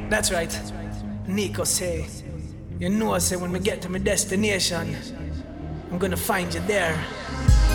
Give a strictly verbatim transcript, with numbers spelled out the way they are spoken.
That's right. Nico say, you know, say when we get to my destination, I'm gonna find you there.